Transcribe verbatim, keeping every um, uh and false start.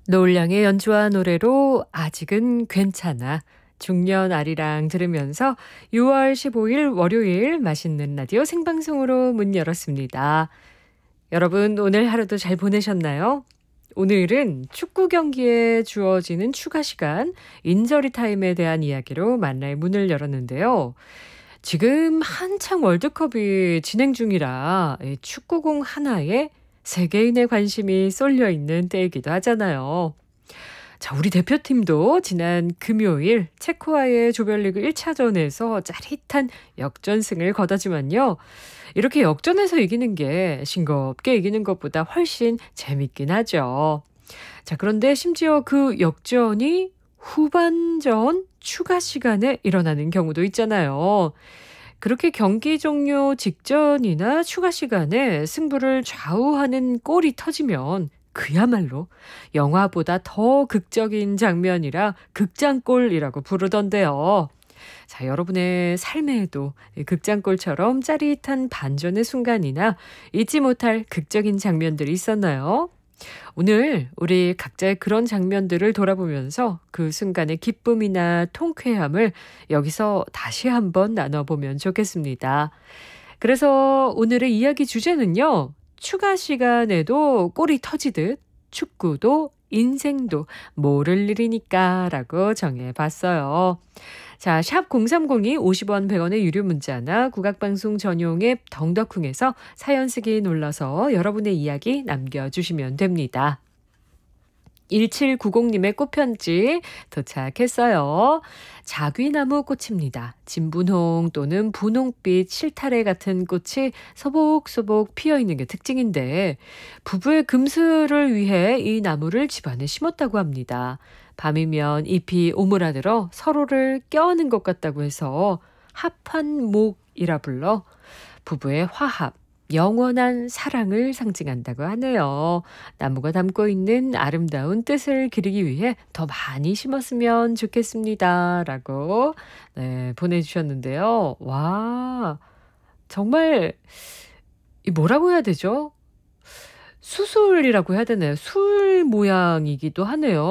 노을양의 연주한 노래로 아직은 괜찮아. 중년 아리랑 들으면서 유월 십오일 월요일 맛있는 라디오 생방송으로 문 열었습니다. 여러분 오늘 하루도 잘 보내셨나요? 오늘은 축구 경기에 주어지는 추가 시간, 인저리 타임에 대한 이야기로 만날 문을 열었는데요. 지금 한창 월드컵이 진행 중이라 이 축구공 하나에 세계인의 관심이 쏠려 있는 때이기도 하잖아요. 자, 우리 대표팀도 지난 금요일 체코와의 조별리그 일 차전에서 짜릿한 역전승을 거뒀지만요. 이렇게 역전해서 이기는 게 싱겁게 이기는 것보다 훨씬 재밌긴 하죠. 자, 그런데 심지어 그 역전이 후반전 추가 시간에 일어나는 경우도 있잖아요. 그렇게 경기 종료 직전이나 추가 시간에 승부를 좌우하는 골이 터지면 그야말로 영화보다 더 극적인 장면이라 극장골이라고 부르던데요. 자, 여러분의 삶에도 이 극장골처럼 짜릿한 반전의 순간이나 잊지 못할 극적인 장면들이 있었나요? 오늘 우리 각자의 그런 장면들을 돌아보면서 그 순간의 기쁨이나 통쾌함을 여기서 다시 한번 나눠보면 좋겠습니다. 그래서 오늘의 이야기 주제는요. 추가 시간에도 골이 터지듯 축구도 인생도 모를 일이니까 라고 정해봤어요. 자, 샵 공삼공이 오십 원 백 원의 유료 문자나 국악방송 전용 앱 덩더쿵에서 사연 쓰기 눌러서 여러분의 이야기 남겨주시면 됩니다. 일칠구공님의 꽃편지 도착했어요. 자귀나무 꽃입니다. 진분홍 또는 분홍빛 실타래 같은 꽃이 소복소복 피어있는 게 특징인데 부부의 금슬을 위해 이 나무를 집안에 심었다고 합니다. 밤이면 잎이 오므라들어 서로를 껴안는 것 같다고 해서 합한목이라 불러 부부의 화합, 영원한 사랑을 상징한다고 하네요. 나무가 담고 있는 아름다운 뜻을 기리기 위해 더 많이 심었으면 좋겠습니다. 라고 네, 보내주셨는데요. 와, 정말 이 뭐라고 해야 되죠? 수술이라고 해야 되나요? 술 모양이기도 하네요.